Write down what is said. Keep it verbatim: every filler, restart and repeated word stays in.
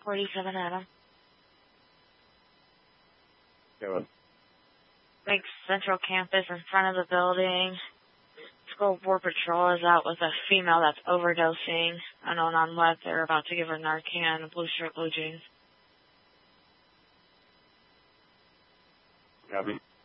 forty-seven Adam. Go on. Big Central Campus in front of the building. School Board Patrol is out with a female that's overdosing. Unknown on what. They're about to give her Narcan, blue shirt, blue jeans. Copy.